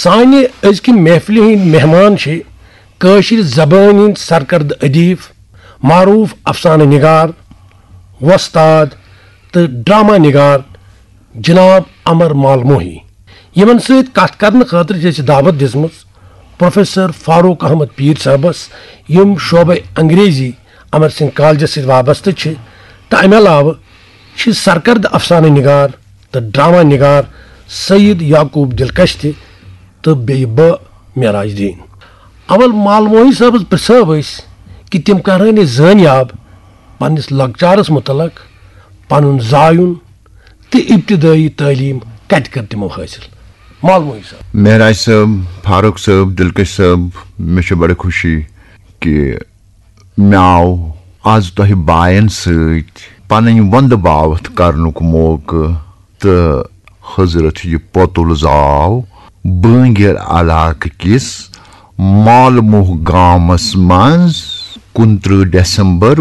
سانہِ أزکہِ محفلہِ ہٕنٛدۍ مہمان چھِ کٲشِر زبٲنۍ ہٕنٛدۍ سرکرد ادیب، معروف افسانہٕ نگار، وۄستاد تہٕ ڈرامہ نگار جناب امر مالموہی. یمن سۭتۍ کتھ کرنہٕ خٲطرٕ چھِ أسۍ دعوت دِژمٕژ پروفیسر فاروق احمد پیٖر صٲبس یم شعبے انگریزی امر سنگھ کالجس سۭتۍ وابستہٕ چھِ تہٕ امہِ علاوٕ چھِ سرکرد افسانہٕ نگار تہٕ ڈرامہ نگار سعید یعقوب دلکش تہِ تہٕ بیٚیہِ بہٕ معراج الدین. اول مالموہی صٲبس پرژھو أسۍ کہِ تِم کرہن أسۍ زٲنیاب پننس لۄکچارس متعلق، پنُن زایُن تہٕ ابتدٲئی تعلیٖم کتہِ کٔر تِمو حٲصِل. مالموہی صٲب. معراج صٲب، فاروق صٲب، دلکش صٲب، مےٚ چھِ بڑٕ خوشی کہِ مےٚ آو آز تۄہہِ باین سۭتۍ پنٕنۍ وندٕ باوتھ کرنُک موقعہٕ تہٕ حضرت یہِ پوٚتُل زاو بٲنگِر علاقہٕ کِس مالموہ گامس منٛز 29 ڈیسمبر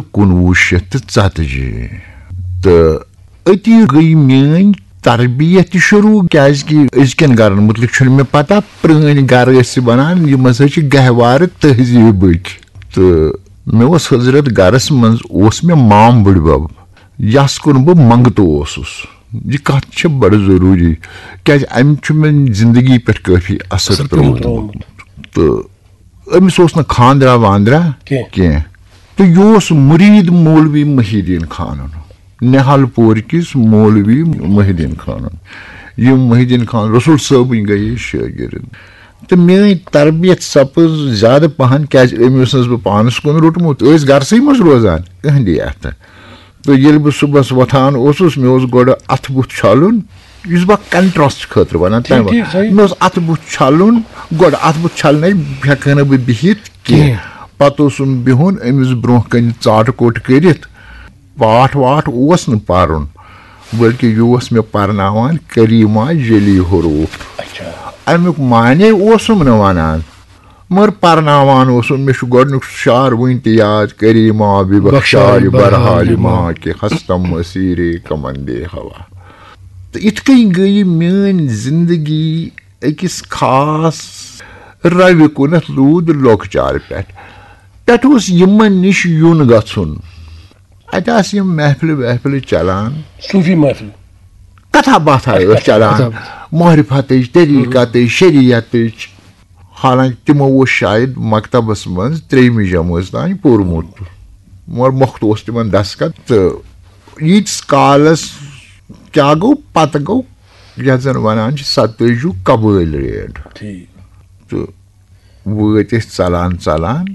1940 تہٕ أتی گٔیہِ میٲنۍ تربیت تہِ شروٗع کیازکہِ أزکٮ۪ن گرن متعلق چھُنہٕ مےٚ پتہ. پرٲنۍ گرٕ ٲسۍ بنان یِم ہسا چھِ گہوارٕ تہذیٖبٕکۍ تہٕ مےٚ اوس حضرت گرس منٛز اوس مےٚ مام بٕڈبب یس کُن بہٕ منگتہٕ اوسُس. یہِ کتھ چھِ بڑٕ ضروٗری کیازِ امہِ چھُ مےٚ زندگی پٮ۪ٹھ کٲفی اثر ترٛوومُت تہٕ أمِس اوس نہٕ خاندرا واندرا کینٛہہ تہٕ یہِ اوس مُریٖد مولوی محی الدیٖن خانُن، نِہال پورِ کِس مولوی محی الدیٖن خانُن. یِم محی الدیٖن خان رسول صٲبٕنۍ گٔیے شٲگِرد تہٕ میٲنۍ تربیت سپٕز زیادٕ پہن کیازِ أمِس اوسُس بہٕ پانس کُن روٚٹمُت. ٲسۍ گرسٕے منٛز روزان کٕہٕنۍ اتھٕ تہٕ ییٚلہِ بہٕ صبحس وۄتھان اوسُس مےٚ اوس گۄڈٕ اتھٕ بُتھ چھلُن، یُس بہٕ کنٹراسٹ خٲطرٕ ونان تمہِ وقتہٕ مےٚ اوس اتھٕ بُتھ چھلُن گۄڈٕ. اتھٕ بُتھ چھلنے ہٮ۪کہٕ نہٕ بہٕ بِہِتھ کینٛہہ، پتہٕ اوسُم بِہُن أمِس برونٛہہ کنہِ ژاٹہٕ کوٚٹ کٔرِتھ. پاٹھ واٹھ اوس نہٕ پرُن بٔلکہِ یہِ اوس مےٚ پرناوان کریٖما جلی حروٗف. امیُک معنے اوسُم نہٕ ونان مگر پرناوان اوسُم. مےٚ چھُ گۄڈنیُک شعر وُنہِ تہِ یاد: کریٖما ببخشایہِ برحالہِ ماں کہِ ہستم مسیٖرے کمندے ہوا. تہٕ یِتھ کٔنۍ گٔیہِ میٲنۍ زندگی أکِس خاص روِ کُنتھ لوٗد لۄکچار پٮ۪ٹھ اوس یِمن نِش یُن گژھُن. اتہِ آسہٕ یِم محفلہٕ وحفلہٕ چلان، صوٗفی محفل، کتھا باتھا ٲسۍ چلان، معرفتٕچ، طریٖقتٕچ، شریعتٕچ. حالانکہِ تِمو اوس شاید مکتبس منٛز 3مہِ جمٲژ تانۍ پوٚرمُت مگر مۄختہٕ اوس تِمن دستخط. تہٕ ییٖتِس کالس کیٛاہ گوٚو پتہٕ گوٚو یتھ زن ونان چھِ 27 قبٲیل ریڈ تہٕ وٲتۍ أسۍ ژلان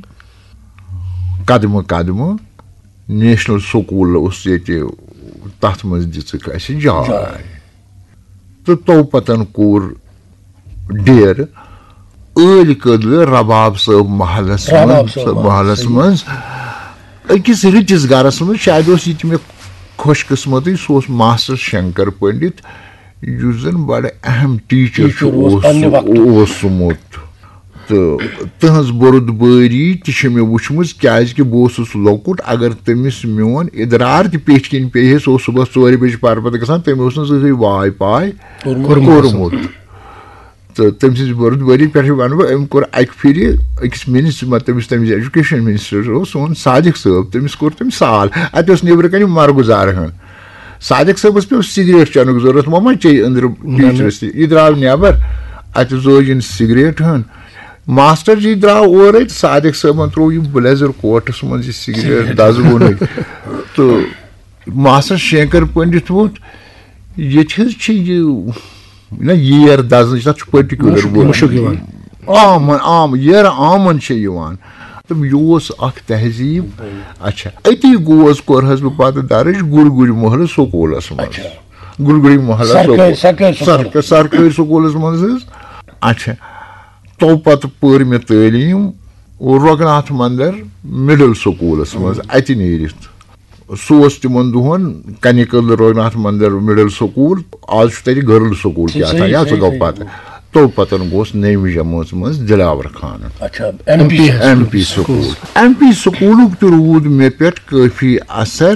قدمہٕ قدمہٕ. نیشنل سکوٗل اوس ییٚتہِ، تتھ منٛز دِژٕکھ اسہِ جاے تہٕ تو پتن کوٚر ڈیرٕ ٲلۍ کٔدلہٕ رباب صٲب محلس منٛز أکِس رٕتِس گرس منٛز. شاید اوس یہِ تہِ مےٚ خۄش قٕسمتٕے، سُہ اوس ماسٹر شنکر پنڈت یُس زن بڑٕ اہم ٹیٖچر چھُ اوسمُت. تہٕ تٕہنٛز بوٚردبٲری تہِ چھِ مےٚ وٕچھمٕژ کیازکہِ بہٕ اوسُس لۄکُٹ. اگر تٔمِس میون اِدرار تہِ پیٚٹھۍ کِنۍ پیٚیہِ ہے، سُہ اوس صبحس 4 بجہِ پرٕ پتہٕ گژھان، تٔمۍ اوس نہٕ زٕہٕنۍ واے پاے کوٚرمُت. تہٕ تٔمۍ سٕنٛزِ بوٚردبٲری پٮ۪ٹھ ونہٕ بہٕ أمۍ کوٚر اکہِ پھِرِ أکِس مطلب تٔمِس تمہِ وِزِ ایجوکیشن منسٹر اوس سون صادق صٲب، تٔمِس کوٚر تٔمۍ سال. اتہِ اوس نیبرٕ کنہِ مرگُزار ہن. صادق صٲبس پیوٚو سِگریٹ چٮ۪نُک ضروٗرت. ما چیٚیہِ أنٛدرٕ ٹیٖچرس تہِ. یہِ درٛاو نٮ۪بر، اتہِ زٲجِن سِگریٹ ہن. ماسٹر جی درٛاو اورے تہٕ صادق صٲبن ترٛوو یہِ بلیزر کوٹس منٛز یہِ سِگریٹ دزوُنٕے تہٕ ماسٹر شنکر پنڈت ووٚن ییٚتہِ حظ چھِ یہِ نہ ییر دزنٕچ تتھ چھُ پٔرٹِکیوٗلر عام ییرٕ آمن چھِ یِوان. تہٕ یہِ اوس اکھ تہذیٖب. اچھا أتی گوس کوٚر حظ بہٕ پتہٕ درٕج گُلگُرِ محلہٕ سکوٗلس منٛز. گُلگُرِ محلہ سرکٲرۍ سکوٗلس منٛز حظ. اچھا تو پتہٕ پٔر مےٚ تعلیٖم رۄگناتھ منٛدر مِڈل سکوٗلس منٛز. اتہِ نیٖرِتھ سُہ اوس تِمن دۄہن کنِکل رۄگناتھ منٛدر مِڈل سکوٗل. آز چھُ تتہِ گٔرل سکوٗل تہِ آسان یا سُہ گوٚو پتہٕ. تو پتن گوس 9مہِ جمٲژ منٛز دِلاور خانن M P school. M P سکوٗلُک تہِ روٗد مےٚ پٮ۪ٹھ کٲفی اثر